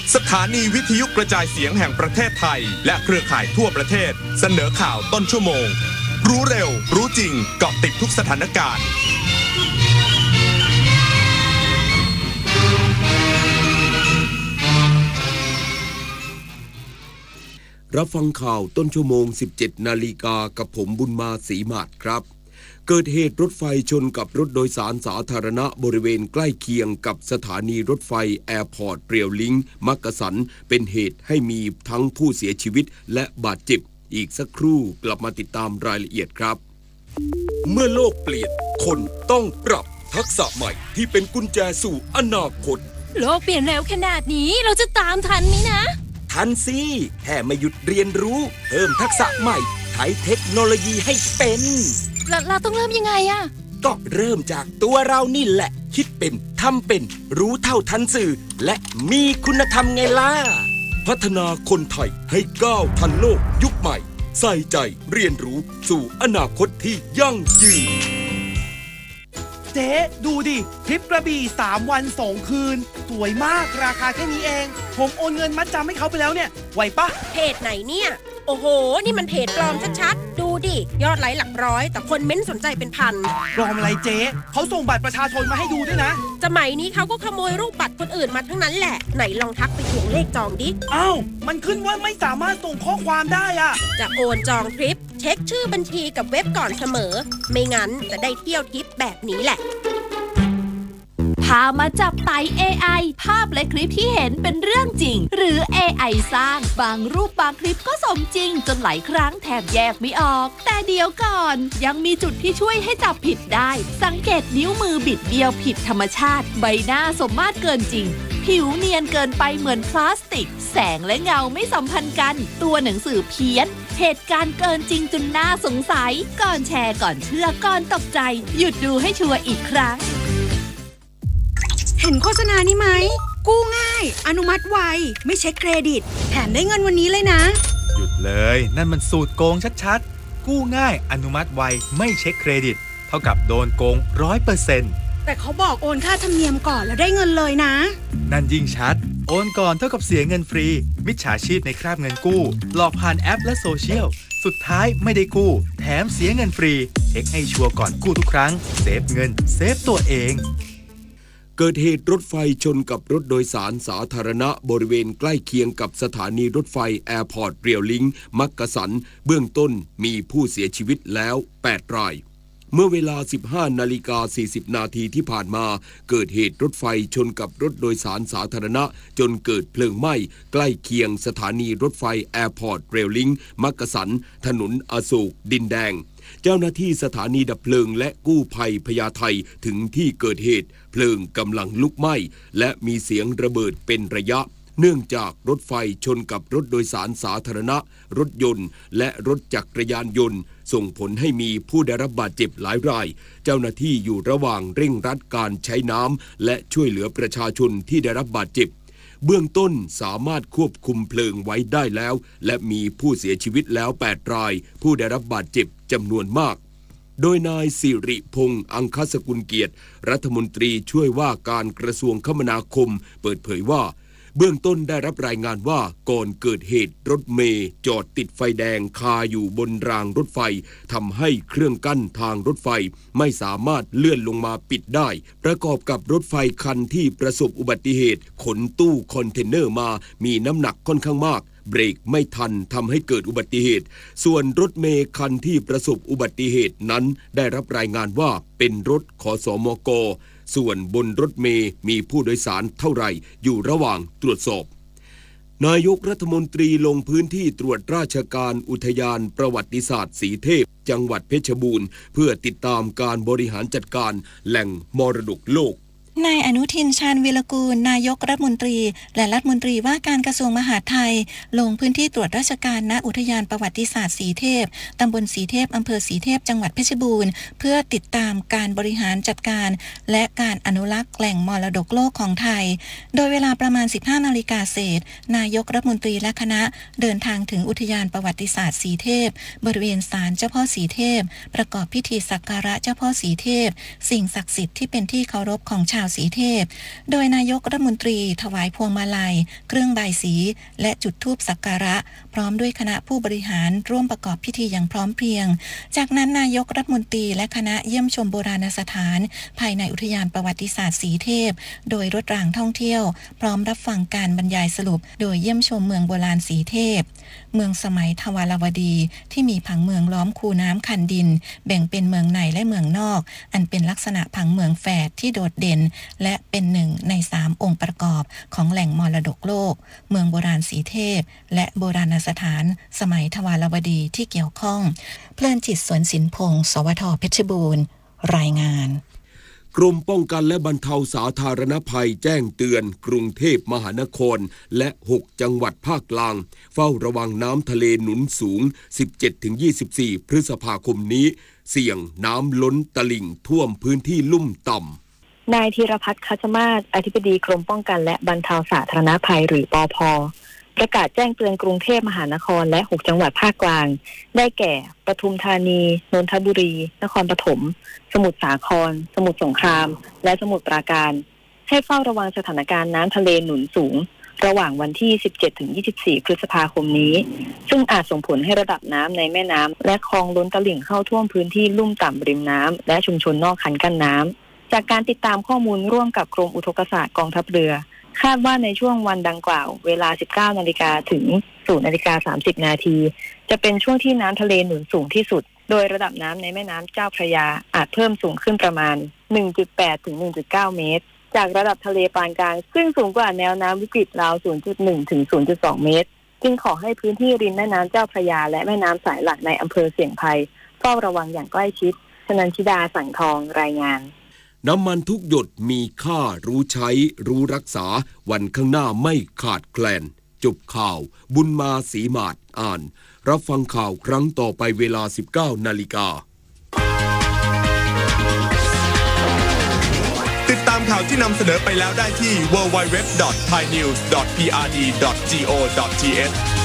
สถานีวิทยุกระจายเสียงแห่งประเทศไทยและเครือข่ายทั่วประเทศเสนอข่าวต้นชั่วโมงรู้เร็วรู้จริงเกาะติดทุกสถานการณ์รับฟังข่าวต้นชั่วโมง 17 นาฬิกากับผมบุญมาศรีมาศครับเกิดเหตุรถไฟชนกับรถโดยสารสาธารณะบริเวณใกล้เคียงกับสถานีรถไฟแอร์พอร์ตเปรียวลิงมักกะสันเป็นเหตุให้มีทั้งผู้เสียชีวิตและบาดเจ็บอีกสักครู่กลับมาติดตามรายละเอียดครับเมื่อโลกเปลี่ยนคนต้องปรับทักษะใหม่ที่เป็นกุญแจสู่อนาคตโลกเปลี่ยนเร็วขนาดนี้เราจะตามทันไหมนะทันสิแค่ไม่หยุดเรียนรู้เพิ่มทักษะใหม่ใช้เทคโนโลยีให้เป็นเราต้องเริ่มยังไงอะก็เริ่มจากตัวเรานี่แหละคิดเป็นทำเป็นรู้เท่าทันสื่อและมีคุณธรรมไงล่ะพัฒนาคนไทยให้ก้าวทันโลกยุคใหม่ใส่ใจเรียนรู้สู่อนาคตที่ยั่งยืนเจ๊ดูดิทริปกระบี่3 วัน 2 คืนสวยมากราคาแค่นี้เองผมโอนเงินมัดจำให้เขาไปแล้วเนี่ยไหวปะเพจไหนเนี่ยโอ้โหนี่มันเพจปลอมชัดๆดูดิยอดไลค์หลักร้อยแต่คนเม้นสนใจเป็นพันปลอมอะไรเจ๊เขาส่งบัตรประชาชนมาให้ดูด้วยนะสมัยนี้เขาก็ขโมยรูปบัตรคนอื่นมาทั้งนั้นแหละไหนลองทักไปทวงเลขจองดิอ้าวมันขึ้นว่าไม่สามารถส่งข้อความได้อะจะโอนจองทริปเช็คชื่อบัญชีกับเว็บก่อนเสมอไม่งั้นจะได้เที่ยวทริปแบบนี้แหละพามาจับไต่ AI ภาพและคลิปที่เห็นเป็นเรื่องจริงหรือ AI สร้างบางรูปบางคลิปก็สมจริงจนหลายครั้งแทบแยกไม่ออกแต่เดี๋ยวก่อนยังมีจุดที่ช่วยให้จับผิดได้สังเกตนิ้วมือบิดเบี้ยวผิดธรรมชาติใบหน้าสมมาตรเกินจริงผิวเนียนเกินไปเหมือนพลาสติกแสงและเงาไม่สัมพันธ์กันตัวหนังสือเพี้ยนเหตุการณ์เกินจริงจนน่าสงสัยก่อนแชร์ก่อนเชื่อก่อนตกใจหยุดดูให้ชัวร์อีกครั้งเห็นโฆษณานี้ไหมกู้ง่ายอนุมัติไวไม่เช็คเครดิตแถมได้เงินวันนี้เลยนะหยุดเลยนั่นมันสูตรโกงชัดๆกู้ง่ายอนุมัติไวไม่เช็คเครดิตเท่ากับโดนโกง 100% แต่เขาบอกโอนค่าธรรมเนียมก่อนแล้วได้เงินเลยนะนั่นยิ่งชัดโอนก่อนเท่ากับเสียเงินฟรีมิจฉาชีพในคราบเงินกู้หลอกผ่านแอปและโซเชียลสุดท้ายไม่ได้กู้แถมเสียเงินฟรีเช็คให้ชัวร์ก่อนกู้ทุกครั้งเซฟเงินเซฟตัวเองเกิดเหตุรถไฟชนกับรถโดยสารสาธารณะบริเวณใกล้เคียงกับสถานีรถไฟแอร์พอร์ตเรียวลิงมักกะสันเบื้องต้นมีผู้เสียชีวิตแล้ว8 รายเมื่อเวลา 15:40 นาทีที่ผ่านมาเกิดเหตุรถไฟชนกับรถโดยสารสาธารณะจนเกิดเพลิงไหม้ใกล้เคียงสถานีรถไฟแอร์พอร์ตเรียวลิงมักกะสันถนนอโศกดินแดงเจ้าหน้าที่สถานีดับเพลิงและกู้ภัยพญาไทถึงที่เกิดเหตุเพลิงกำลังลุกไหม้และมีเสียงระเบิดเป็นระยะเนื่องจากรถไฟชนกับรถโดยสารสาธารณะรถยนต์และรถจักรยานยนต์ส่งผลให้มีผู้ได้รับบาดเจ็บหลายรายเจ้าหน้าที่อยู่ระหว่างเร่งรัดการใช้น้ำและช่วยเหลือประชาชนที่ได้รับบาดเจ็บเบื้องต้นสามารถควบคุมเพลิงไว้ได้แล้วและมีผู้เสียชีวิตแล้ว8 รายผู้ได้รับบาดเจ็บจำนวนมากโดยนายสิริพงษ์อังคสกุลเกียรติรัฐมนตรีช่วยว่าการกระทรวงคมนาคมเปิดเผยว่าเบื้องต้นได้รับรายงานว่าก่อนเกิดเหตุรถเมล์จอดติดไฟแดงคาอยู่บนรางรถไฟทำให้เครื่องกั้นทางรถไฟไม่สามารถเลื่อนลงมาปิดได้ประกอบกับรถไฟคันที่ประสบอุบัติเหตุขนตู้คอนเทนเนอร์มามีน้ำหนักค่อนข้างมากเบรกไม่ทันทำให้เกิดอุบัติเหตุส่วนรถเมล์คันที่ประสบอุบัติเหตุนั้นได้รับรายงานว่าเป็นรถขสมก.ส่วนบนรถเมล์มีผู้โดยสารเท่าไหร่อยู่ระหว่างตรวจสอบนายกรัฐมนตรีลงพื้นที่ตรวจราชการอุทยานประวัติศาสตร์สีเทพจังหวัดเพชรบูรณ์เพื่อติดตามการบริหารจัดการแหล่งมรดกโลกนายอนุทินชาญวีรกูลนายกรัฐมนตรีและรัฐมนตรีว่าการกระทรวงมหาดไทยลงพื้นที่ตรวจราชการณอุทยานประวัติศาสตร์สีเทพตำบลสีเทพอำเภอสีเทพจังหวัดเพชรบูรณ์เพื่อติดตามการบริหารจัดการและการอนุรักษ์แหล่งมรดกโลกของไทยโดยเวลาประมาณ 15 นาฬิกาเศษนายกรัฐมนตรีและคณะเดินทางถึงอุทยานประวัติศาสตร์สีเทพบริเวณศาลเจ้าพ่อสีเทพประกอบพิธีสักการะเจ้าพ่อสีเทพสิ่งศักดิ์สิทธิ์ที่เป็นที่เคารพของชาวาวสีเทพโดยนายกรัฐมนตรีถวายพวงมาลัยเครื่องบายสีและจุดธูปสักการะพร้อมด้วยคณะผู้บริหารร่วมประกอบพิธีอย่างพร้อมเพรียงจากนั้นนายกรัฐมนตรีและคณะเยี่ยมชมโบราณสถานภายในอุทยานประวัติศาสตร์สีเทพโดยรถรางท่องเที่ยวพร้อมรับฟังการบรรยายสรุปโดยเยี่ยมชมเมืองโบราณสีเทพเมืองสมัยทวารวดีที่มีผังเมืองล้อมคูน้ำคันดินแบ่งเป็นเมืองในและเมืองนอกอันเป็นลักษณะผังเมืองแฝดที่โดดเด่นและเป็นหนึ่งใน3องค์ประกอบของแหล่งมรดกโลกเมืองโบราณสีเทพและโบราณสถานสมัยทวารวดีที่เกี่ยวข้องเพลินจิตสวนสินพงศ์สวท.เพชรบูรณ์รายงานกรมป้องกันและบรรเทาสาธารณภัยแจ้งเตือนกรุงเทพมหานครและ6จังหวัดภาคกลางเฝ้าระวังน้ำทะเลหนุนสูง 17-24 พฤษภาคมนี้เสี่ยงน้ำล้นตลิ่งท่วมพื้นที่ลุ่มต่ำนายธีรพัฒน์ คัชมาศอธิบดีกรมป้องกันและบรรเทาสาธารณภัยหรือปภ.ประกาศแจ้งเตือนกรุงเทพมหานครและ6จังหวัดภาคกลางได้แก่ปทุมธานีนนทบุรีนครปฐมสมุทรสาครสมุทรสงครามและสมุทรปราการให้เฝ้าระวังสถานการณ์น้ำทะเลหนุนสูงระหว่างวันที่ 17-24 พฤษภาคมนี้ซึ่งอาจส่งผลให้ระดับน้ำในแม่น้ำและคลองล้นตลิ่งเข้าท่วมพื้นที่ลุ่มต่ำริมน้ำและชุมชนนอกคันกั้นน้ำจากการติดตามข้อมูลร่วมกับกรมอุทกศาสตร์กองทัพเรือคาดว่าในช่วงวันดังกล่าวเวลา 19 นาฬิกาถึง 0 นาฬิกา 30 นาทีจะเป็นช่วงที่น้ำทะเลหนุนสูงที่สุดโดยระดับน้ำในแม่น้ำเจ้าพระยาอาจเพิ่มสูงขึ้นประมาณ 1.8 ถึง 1.9 เมตรจากระดับทะเลปานกลางซึ่งสูงกว่าแนวน้ำวิกฤตราว 0.1 ถึง 0.2 เมตรจึงขอให้พื้นที่ริมแม่น้ำเจ้าพระยาและแม่น้ำสายหลักในอำเภอเสี่ยงภัยเฝ้าระวังอย่างใกล้ชิดชนันชิดาสังทองรายงานน้ำมันทุกหยดมีค่ารู้ใช้รู้รักษาวันข้างหน้าไม่ขาดแคลนจบข่าวบุญมาศรีมาศอ่านรับฟังข่าวครั้งต่อไปเวลา 19 นาฬิกาติดตามข่าวที่นำเสนอไปแล้วได้ที่ www.thainews.prd.go.th